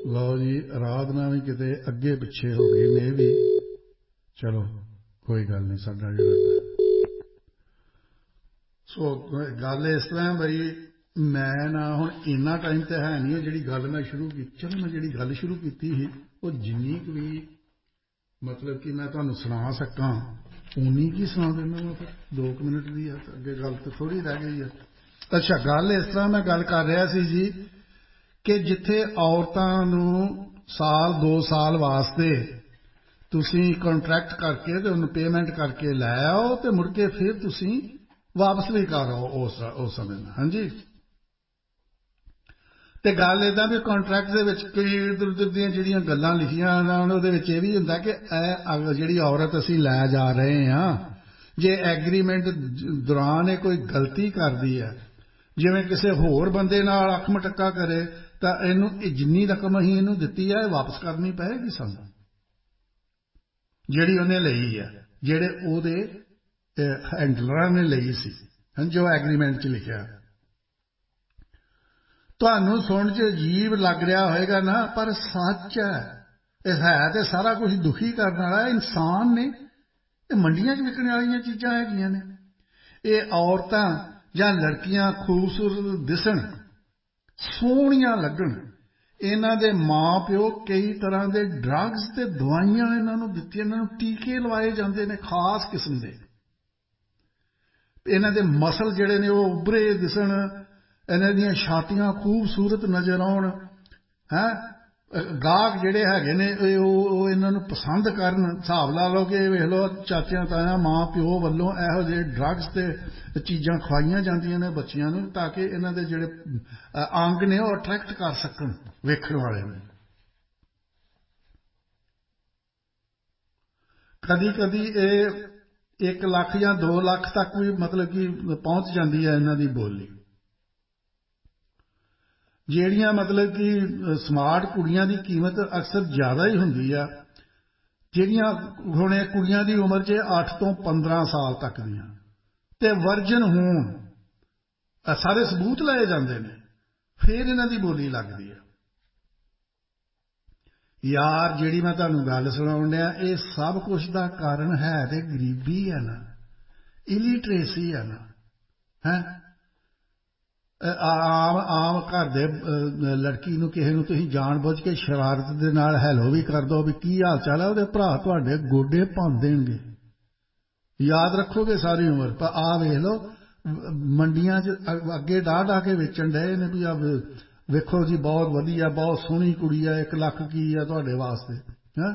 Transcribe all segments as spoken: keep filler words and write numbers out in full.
लो जी आराधना भी किते अगे पिछे हो गई ने भी चलो कोई गल नहीं साडा जिहड़ा सो गल इस तरह बई मैं ना हुण इन्ना टाइम तो है नहीं जिहड़ी गल मैं शुरू की चलो मैं जिहड़ी गल शुरू की थी वो जिन्नी क भी मतलब कि मैं तुहानूं सुणा सकां उन्नी की सुणा देना मैं फिर दो मिनट दी है अगे गल तो थोड़ी रह गई है। अच्छा गल इस तरह मैं गल कर रहा सी जी कि जिथे औरतां नूं साल दो साल वास्ते तुसीं कॉन्ट्रैक्ट करके ते उन्हें पेमेंट करके लै आओ ते मुड़ के फिर तुसीं वापस भी कर आओ उस उस समय में। हाँ जी ते गल इदां भी कॉन्ट्रैक्ट दे विच कई इधर उधर दियां जिहड़ियां गल्लां लिखियां उहदे विच इह वी हुंदा कि जिहड़ी औरत असीं लै जा रहे हां जे एग्रीमेंट दौरान कोई गलती करदी है जिवें किसी होर बंदे नाल अख मटक्का करे तो इनू जिन्नी रकम असीं इनू दित्ती है वापस करनी पएगी सानू जिहड़ी उहने लई है जिहड़े उहदे हैंडलरां ने लई सी जो एग्रीमेंट च लिखिआ। तुहानूं सुण च अजीब लग रहा होएगा ना पर सच है है तो सारा कुछ दुखी करने वाला इंसान ने मंडियां च विकने वालियां चीज़ां हैगियां ने। ये औरतां जां लड़कियां खूबसूरत दिसण सोहणियां लगण इन्हां दे माँ प्यो कई तरह के ड्रग्स ते दवाइयां इन्हां नूं दित्तियां इन्हां नूं टीके लवाए जांदे ने खास किस्म दे इन्हां दे मसल जिहड़े ने वो उभरे दिसण इन्हां दीयां छातियां खूबसूरत नज़र आउण हैं गाहक जिहड़े हैगे ने ਉਹ ਇਹਨਾਂ ਨੂੰ पसंद करन हिसाब ला लो कि वेख लो चाचियां ताया माँ प्यो ਵੱਲੋਂ ਇਹੋ ਜਿਹੇ ड्रग्स ते चीज़ां खवाईयां ਜਾਂਦੀਆਂ ने ਬੱਚਿਆਂ ਨੂੰ ताकि ਇਹਨਾਂ ਦੇ ਜਿਹੜੇ अंग ने ਉਹ अट्रैक्ट कर सकन ਵੇਖਣ वाले ਨੂੰ। कदी कदी ਇਹ एक ਲੱਖ ਜਾਂ दो ਲੱਖ तक भी मतलब कि पहुंच जाती है ਇਹਨਾਂ ਦੀ बोली ਜਿਹੜੀਆਂ मतलब कि स्मार्ट कुड़ियां की कीमत अक्सर ज़्यादा ही होंदी आ ਜਿਹੜੀਆਂ ਹੁਣ ਇਹ ਕੁੜੀਆਂ ਦੀ ਉਮਰ 'ਚ ਅੱਠ ਤੋਂ ਪੰਦਰਾਂ ਸਾਲ तक ਦੀਆਂ ਤੇ ਵਰਜਨ ਹੋਣ ਸਾਰੇ ਸਬੂਤ ਲਏ ਜਾਂਦੇ ਨੇ ਫਿਰ ਇਹਨਾਂ ਦੀ ਬੋਲੀ ਲੱਗਦੀ ਆ। यार ਜਿਹੜੀ मैं ਤੁਹਾਨੂੰ ਗੱਲ ਸੁਣਾਉਣ ਡਿਆ ਇਹ ਸਭ ਕੁਝ ਦਾ ਕਾਰਨ ਹੈ ਤੇ ਗਰੀਬੀ ਹੈ ਨਾ ਇਲਿਟਰੇਸੀ ਹੈ ਨਾ ਹੈ आम आम घर दे लड़की नूं किसी नूं तुसीं जान बुझ के शरारत दे नाल हैलो भी कर दो भी की हाल चाल है उहदे भरा तुहाडे गोडे भंन देणगे याद रखोगे सारी उम्र। पर आ वेख लो मंडियां च अगे डाह डाह के वेचण डए ने भी आ वेखो जी बहुत वधिया बहुत सोहनी कुड़ी है एक लख की है तुहाडे वास्ते है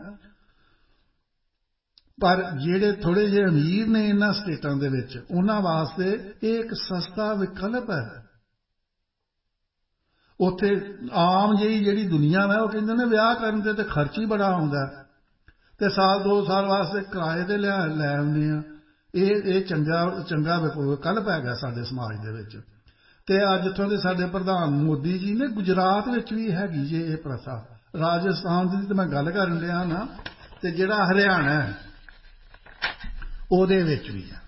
पर जिहड़े थोड़े जिहे अमीर ने इन्हां स्टेटां दे विच उन्हां वास्ते ये एक सस्ता विकल्प है। उत्थे आम जी जिहड़ी दुनिया है वो कहंदे ने विआह करन ते ते खर्च ही बड़ा आउंदा ते साल दो साल वास्ते किराए ते लिया लै आउंदे आ ਇਹ ਇਹ चंगा चंगा विकल्प हैगा साडे समाज दे विच ते अज इत्थों दे साडे प्रधान मोदी जी ने गुजरात विच भी हैगी जे ये प्रथा राजस्थान दी ते मैं गल करन लिया ना ते जिहड़ा हरियाणा है ओहदे विच भी है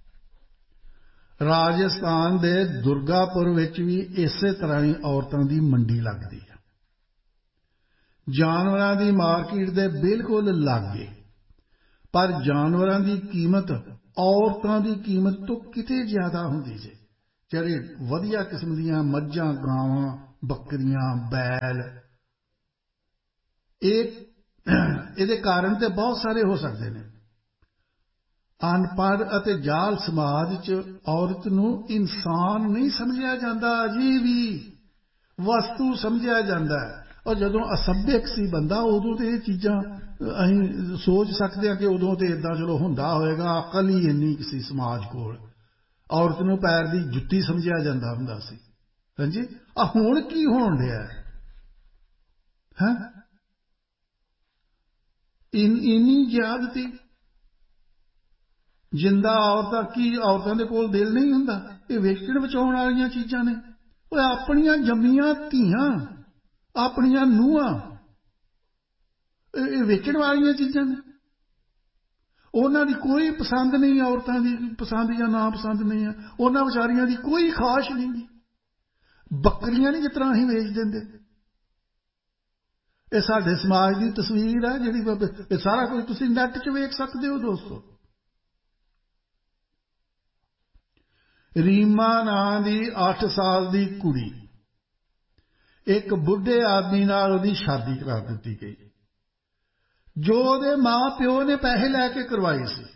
राजस्थान दे दुर्गापुर विच भी इसे तरह ही औरतां दी मंडी लगदी है जानवरां दी मार्केट दे बिल्कुल लागे पर जानवरां दी कीमत औरतां दी कीमत तो किते ज्यादा हुंदी जे जिहड़े वधिया किस्म दीयां मੱਝਾਂ गावां बकरियां बैल इहदे कारण ते बहुत सारे हो सकते हैं। अनपढ़ अते जाल समाज च औरत नूं इंसान नहीं समझिया जाता अजे भी वस्तु समझिया जाता है और जदों असभ्यक सी बंदा उदों तो ये चीज़ां असीं सोच सकते हैं कि उदों तो इदां चलो हुंदा होएगा अकल ही इन्नी सी समाज कोल औरत नूं पैर दी जुत्ती समझिया जाता हुंदा सी। हां जी आ हुण की होण दिया है इन इन्नी ज्यादती जिंदा औरतां की औरतां दे कोल दिल नहीं हुंदा ये वेचण बचाउण वालियां चीज़ां ने ओए अपणियां जम्मियां धीआं अपणियां नूहां ये वेचण वालियां चीज़ां ने उन्हां दी कोई पसंद नहीं औरतां दी पसंद या ना पसंद नहीं है उन्हां विचारियां दी कोई खाश नहीं बकरियां नहीं जिस तरह असीं वेच दिंदे ਇਹ ਸਾਡੇ ਸਮਾਜ ਦੀ ਤਸਵੀਰ ਹੈ ਜਿਹੜੀ ਇਹ ਸਾਰਾ ਕੁਝ ਤੁਸੀਂ ਨੈੱਟ 'ਚ ਵੇਖ ਸਕਦੇ ਹੋ ਦੋਸਤੋ। ਰੀਮਾ ਨਾਂ ਦੀ ਅੱਠ ਸਾਲ ਦੀ ਕੁੜੀ ਇੱਕ ਬੁੱਢੇ ਆਦਮੀ ਨਾਲ ਉਹਦੀ ਸ਼ਾਦੀ ਕਰਾ ਦਿੱਤੀ ਗਈ ਜੋ ਉਹਦੇ ਮਾਂ ਪਿਓ ਨੇ ਪੈਸੇ ਲੈ ਕੇ ਕਰਵਾਈ ਸੀ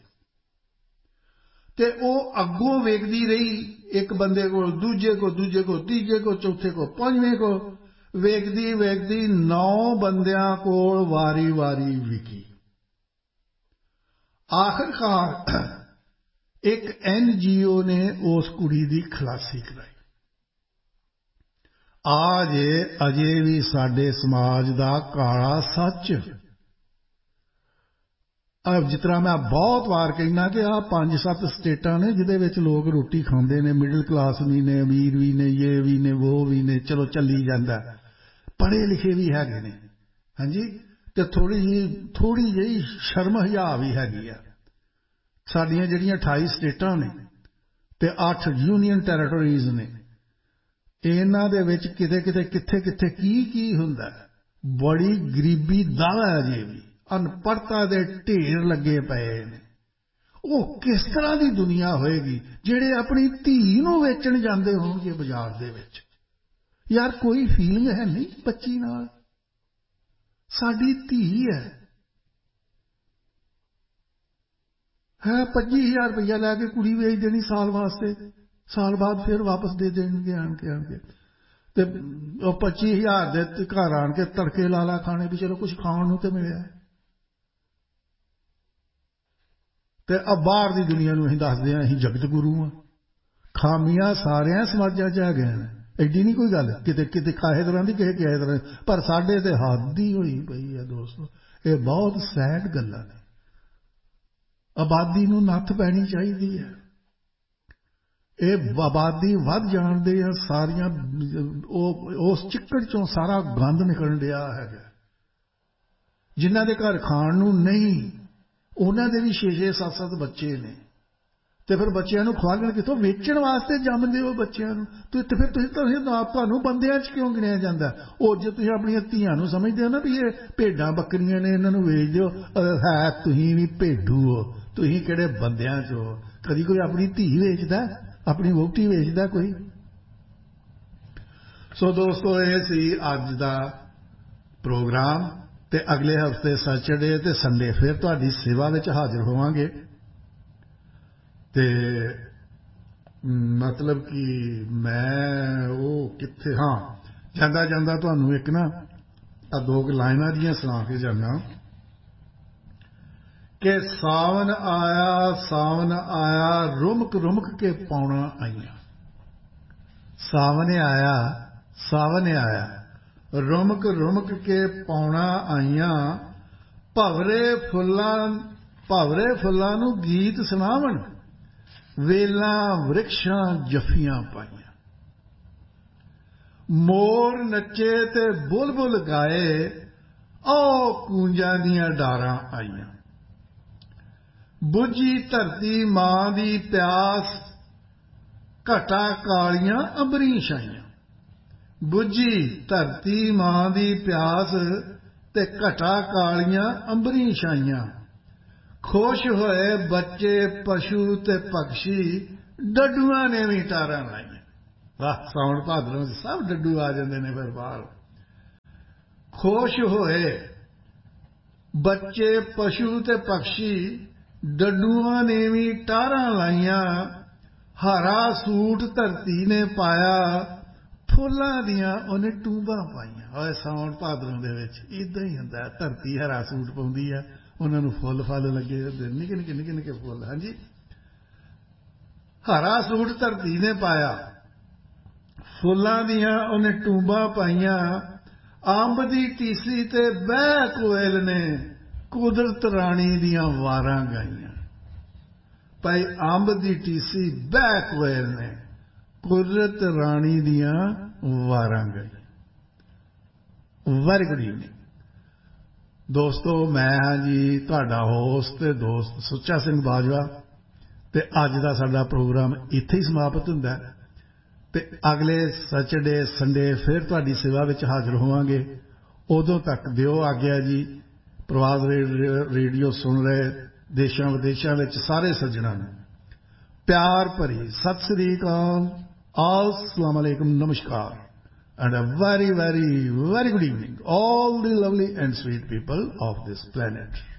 ਤੇ ਉਹ ਅੱਗੋਂ ਵੇਖਦੀ ਰਹੀ ਇੱਕ ਬੰਦੇ ਕੋਲ ਦੂਜੇ ਕੋ ਦੂਜੇ ਕੋ ਤੀਜੇ ਕੋ ਚੌਥੇ ਕੋ ਪੰਜਵੇਂ ਕੋ ਵੇਖਦੀ ਵੇਖਦੀ ਨੌ ਬੰਦਿਆਂ ਕੋਲ ਵਾਰੀ ਵਾਰੀ ਵਿਕੀ। ਆਖਰਕਾਰ ਇੱਕ ਐਨ ਜੀ ਓ ਨੇ ਉਸ ਕੁੜੀ ਦੀ ਖਲਾਸੀ ਕਰਾਈ। ਆ ਜੇ ਅਜੇ ਵੀ ਸਾਡੇ ਸਮਾਜ ਦਾ ਕਾਲਾ ਸੱਚ। ਜਿਸ ਤਰ੍ਹਾਂ ਮੈਂ ਬਹੁਤ ਵਾਰ ਕਹਿੰਦਾ ਕਿ ਆਹ ਪੰਜ ਸੱਤ ਸਟੇਟਾਂ ਨੇ ਜਿਹਦੇ ਵਿੱਚ ਲੋਕ ਰੋਟੀ ਖਾਂਦੇ ਨੇ, ਮਿਡਲ ਕਲਾਸ ਵੀ ਨੇ, ਅਮੀਰ ਵੀ ਨੇ, ਇਹ ਵੀ ਨੇ, ਉਹ ਵੀ ਨੇ, ਚਲੋ ਚੱਲੀ ਜਾਂਦਾ, ਪੜ੍ਹੇ ਲਿਖੇ ਵੀ ਹੈਗੇ ਨੇ, ਹਾਂਜੀ, ਤੇ ਥੋੜ੍ਹੀ ਜਿਹੀ ਥੋੜ੍ਹੀ ਜਿਹੀ ਸ਼ਰਮ ਹਿਆ ਵੀ ਹੈਗੀ ਆ। ਸਾਡੀਆਂ ਜਿਹੜੀਆਂ ਅਠਾਈ ਸਟੇਟਾਂ ਨੇ ਤੇ ਅੱਠ ਯੂਨੀਅਨ ਟੈਰੀਟੋਰੀਜ਼ ਨੇ, ਇਹਨਾਂ ਦੇ ਵਿੱਚ ਕਿਤੇ ਕਿਤੇ ਕਿੱਥੇ ਕਿੱਥੇ ਕੀ ਕੀ ਹੁੰਦਾ। ਬੜੀ ਗਰੀਬੀ ਦਾਵਾ ਹੈ ਅਜੇ ਵੀ, ਅਨਪੜ੍ਹਤਾ ਦੇ ਢੇਰ ਲੱਗੇ ਪਏ ਨੇ। ਉਹ ਕਿਸ ਤਰ੍ਹਾਂ ਦੀ ਦੁਨੀਆ ਹੋਏਗੀ ਜਿਹੜੇ ਆਪਣੀ ਧੀ ਨੂੰ ਵੇਚਣ ਜਾਂਦੇ ਹੋਣਗੇ ਬਾਜ਼ਾਰ ਦੇ ਵਿੱਚ। ਯਾਰ ਕੋਈ ਫੀਲਿੰਗ ਹੈ ਨਹੀਂ ਬੱਚੀ ਨਾਲ, ਸਾਡੀ ਧੀ ਹੈ ਹੈ ਪੱਚੀ ਹਜ਼ਾਰ ਰੁਪਈਆ ਲੈ ਕੇ ਕੁੜੀ ਵੇਚ ਦੇਣੀ ਸਾਲ ਵਾਸਤੇ, ਸਾਲ ਬਾਅਦ ਫਿਰ ਵਾਪਸ ਦੇ ਦੇਣਗੇ ਆਣ ਕੇ ਆਣ ਕੇ ਤੇ ਉਹ ਪੱਚੀ ਹਜ਼ਾਰ ਦੇ ਘਰ ਆਣ ਕੇ ਤੜਕੇ ਲਾ ਲਾ ਖਾਣੇ ਵੀ ਚਲੋ ਕੁਛ ਖਾਣ ਨੂੰ ਤੇ ਮਿਲਿਆ। ਤੇ ਆ ਬਾਹਰ ਦੀ ਦੁਨੀਆ ਨੂੰ ਅਸੀਂ ਦੱਸਦੇ ਹਾਂ ਅਸੀਂ ਜਗਤ ਗੁਰੂ ਹਾਂ। ਖਾਮੀਆਂ ਸਾਰਿਆਂ ਸਮਾਜਾਂ 'ਚ ਹੈਗੀਆਂ ਨੇ, ਐਡੀ ਨਹੀਂ ਕੋਈ ਗੱਲ, ਕਿਤੇ ਕਿਤੇ ਕਾਹੇ ਤਰ੍ਹਾਂ ਦੀ ਕਿਸੇ ਕਿਸੇ ਤਰ੍ਹਾਂ, ਪਰ ਸਾਡੇ ਤੇ ਹੱਦ ਹੀ ਹੋਈ ਪਈ ਹੈ ਦੋਸਤੋ। ਇਹ ਬਹੁਤ ਸੈਡ ਗੱਲਾਂ ਨੇ। ਆਬਾਦੀ ਨੂੰ ਨੱਥ ਪੈਣੀ ਚਾਹੀਦੀ ਹੈ। ਇਹ ਆਬਾਦੀ ਵੱਧ ਜਾਣਦੇ ਆ ਸਾਰੀਆਂ, ਉਹ ਉਸ ਚਿੱਕੜ ਚੋਂ ਸਾਰਾ ਗੰਦ ਨਿਕਲਣ ਡਿਆ ਹੈਗਾ। ਜਿਨ੍ਹਾਂ ਦੇ ਘਰ ਖਾਣ ਨੂੰ ਨਹੀਂ ਉਹਨਾਂ ਦੇ ਵੀ ਛੇ ਛੇ ਸੱਤ ਸੱਤ ਬੱਚੇ ਨੇ ਤੇ ਫਿਰ ਬੱਚਿਆਂ ਨੂੰ ਖਵਾਲਣ ਕਿੱਥੋਂ? ਵੇਚਣ ਵਾਸਤੇ ਜੰਮਦੇ ਹੋ ਬੱਚਿਆਂ ਨੂੰ ਤੇ ਫਿਰ ਤੁਸੀਂ ਤੁਹਾਨੂੰ ਬੰਦਿਆਂ 'ਚ ਕਿਉਂ ਗਿਣਿਆ ਜਾਂਦਾ? ਉਹ ਜੇ ਤੁਸੀਂ ਆਪਣੀਆਂ ਧੀਆਂ ਨੂੰ ਸਮਝਦੇ ਹੋ ਨਾ ਵੀ ਇਹ ਭੇਡਾਂ ਬੱਕਰੀਆਂ ਨੇ, ਇਹਨਾਂ ਨੂੰ ਵੇਚ ਦਿਓ, ਹੈ ਤੁਸੀਂ ਵੀ ਭੇਡੂ ਹੋ, ਤੁਸੀਂ ਕਿਹੜੇ ਬੰਦਿਆਂ 'ਚ ਹੋ? ਕਦੀ ਕੋਈ ਆਪਣੀ ਧੀ ਵੇਚਦਾ, ਆਪਣੀ ਵਹੁਟੀ ਵੇਚਦਾ ਕੋਈ? ਸੋ ਦੋਸਤੋ, ਇਹ ਸੀ ਅੱਜ ਦਾ ਪ੍ਰੋਗਰਾਮ ਤੇ ਅਗਲੇ ਹਫ਼ਤੇ ਸੈਚਰਡੇ ਤੇ ਸੰਡੇ ਫਿਰ ਤੁਹਾਡੀ ਸੇਵਾ ਵਿੱਚ ਹਾਜ਼ਰ ਹੋਵਾਂਗੇ। ਤੇ ਮਤਲਬ ਕਿ ਮੈਂ ਉਹ ਕਿੱਥੇ, ਹਾਂ, ਜਾਂਦਾ ਜਾਂਦਾ ਤੁਹਾਨੂੰ ਇੱਕ ਨਾ ਆ ਦੋ ਲਾਈਨਾਂ ਦੀਆਂ ਸੁਣਾ ਕੇ ਜਾਣਾ ਕਿ ਸਾਵਨ ਆਇਆ ਸਾਵਨ ਆਇਆ ਰੁਮਕ ਰੁਮਕ ਕੇ ਪੌਣਾ ਆਈਆਂ। ਸਾਵਨ ਆਇਆ ਸਾਵਨ ਆਇਆ ਰੁਮਕ ਰੁਮਕ ਕੇ ਪੌਣਾ ਆਈਆਂ, ਭਵਰੇ ਫੁੱਲਾਂ ਭਵਰੇ ਫੁੱਲਾਂ ਨੂੰ ਗੀਤ ਸੁਣਾਵਣ, ਵੇਲਾਂ ਵ੍ਰਿਕਸ਼ਾਂ ਜੱਫੀਆਂ ਪਾਈਆਂ। ਮੋਰ ਨੱਚੇ ਤੇ ਬੁਲਬੁਲ ਗਾਏ, ਓ ਕੂੰਜਾਂ ਦੀਆਂ ਡਾਰਾਂ ਆਈਆਂ। ਬੁੱਝੀ ਧਰਤੀ ਮਾਂ ਦੀ ਪਿਆਸ, ਘਟਾ ਕਾਲੀਆਂ ਅੰਬਰੀ ਛਾਈਆਂ। ਬੁੱਝੀ ਧਰਤੀ ਮਾਂ ਦੀ ਪਿਆਸ ਤੇ ਘਟਾ ਕਾਲੀਆਂ ਅੰਬਰੀ ਛਾਈਆਂ। ਖੁਸ਼ ਹੋਏ ਬੱਚੇ ਪਸ਼ੂ ਤੇ ਪਕਸ਼ੀ, ਡੱਡੂਆਂ ਨੇ ਵੀ ਟਾਰਾਂ ਲਾਈਆਂ। ਵਾਹ, ਸਾਉਣ ਭਾਦਰੋਂ ਸਭ ਡੱਡੂ ਆ ਜਾਂਦੇ ਨੇ ਫਿਰ ਬਾਹਰ। ਖੁਸ਼ ਹੋਏ ਬੱਚੇ ਪਸ਼ੂ ਤੇ ਪਕਸ਼ੀ, ਡੱਡੂਆਂ ਨੇ ਵੀ ਟਾਰਾਂ ਲਾਈਆਂ। ਹਰਾ ਸੂਟ ਧਰਤੀ ਨੇ ਪਾਇਆ, ਫੁੱਲਾਂ ਦੀਆਂ ਉਹਨੇ ਟੂੰਬਾਂ ਪਾਈਆਂ। ਓਏ ਸਾਉਣ ਭਾਦਰੋਂ ਦੇ ਵਿੱਚ ਇੱਦਾਂ ਹੀ ਹੁੰਦਾ, ਧਰਤੀ ਹਰਾ ਸੂਟ ਪਾਉਂਦੀ ਆ, ਉਹਨਾਂ ਨੂੰ ਫੁੱਲ ਫਲ ਲੱਗੇ ਹੁੰਦੇ, ਨਿੱਕੇ ਨਿੱਕੇ ਨਿੱਕੇ ਨਿੱਕੇ ਫੁੱਲ। ਹਾਂਜੀ, ਹਰਾ ਸੂਟ ਧਰਤੀ ਨੇ ਪਾਇਆ, ਫੁੱਲਾਂ ਦੀਆਂ ਉਹਨੇ ਟੂੰਬਾਂ ਪਾਈਆਂ। ਅੰਬ ਦੀ ਟੀਸੀ ਤੇ ਬਹਿ ਕੋਇਲ ਨੇ, ਕੁਦਰਤ ਰਾਣੀ ਦੀਆਂ ਵਾਰਾਂ ਗਾਈਆਂ। ਭਾਈ ਅੰਬ ਦੀ ਟੀਸੀ ਬਹਿ ਕੋਇਲ ਨੇ, ਕੁਦਰਤ ਰਾਣੀ ਦੀਆਂ ਵਾਰਾਂ ਗਾਈਆਂ। ਵੈਰੀ ਗੁੱਡ ਈਵਨਿੰਗ ਦੋਸਤੋ, ਮੈਂ ਹਾਂ ਜੀ ਤੁਹਾਡਾ ਹੋਸਟ ਤੇ ਦੋਸਤ ਸੁੱਚਾ ਸਿੰਘ ਬਾਜਵਾ, ਤੇ ਅੱਜ ਦਾ ਸਾਡਾ ਪ੍ਰੋਗਰਾਮ ਇੱਥੇ ਹੀ ਸਮਾਪਤ ਹੁੰਦਾ ਤੇ ਅਗਲੇ ਸੈਚਰਡੇ ਸੰਡੇ ਫਿਰ ਤੁਹਾਡੀ ਸੇਵਾ ਵਿੱਚ ਹਾਜ਼ਰ ਹੋਵਾਂਗੇ। ਉਦੋਂ ਤੱਕ ਦਿਓ ਆਗਿਆ ਜੀ। ਪ੍ਰਵਾਦ ਰੇਡੀਓ ਸੁਣ ਰਹੇ ਦੇਸ਼ਾਂ ਵਿਦੇਸ਼ਾਂ ਵਿੱਚ ਸਾਰੇ ਸੱਜਣਾਂ ਨੂੰ ਪਿਆਰ ਭਰੀ ਸਤਿ ਸ੍ਰੀ ਅਕਾਲ, अस्सलाम अलैकुम, नमस्कार, and a very, very, very good evening, all the lovely and sweet people of this planet.